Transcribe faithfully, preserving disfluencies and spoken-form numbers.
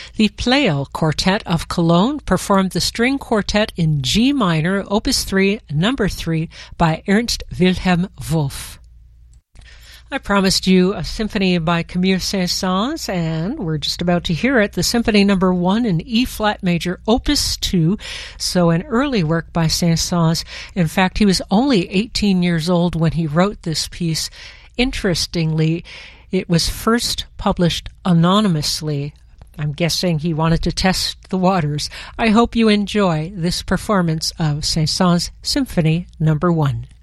The Pleyel Quartet of Cologne performed the string quartet in G minor, Opus three, number three, by Ernst Wilhelm Wolff. I promised you a symphony by Camille Saint-Saëns, and we're just about to hear it, the Symphony Number one in E-flat major, Opus two, so an early work by Saint-Saëns. In fact, he was only eighteen years old when he wrote this piece. Interestingly, it was first published anonymously. I'm guessing he wanted to test the waters. I hope you enjoy this performance of Saint-Saëns Symphony Number one.